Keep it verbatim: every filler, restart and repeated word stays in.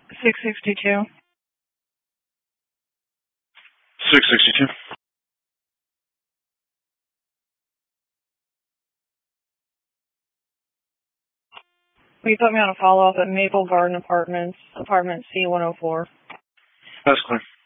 six sixty-two. six sixty-two. Will you put me on a follow-up at Maple Garden Apartments, apartment C one oh four? That's clear.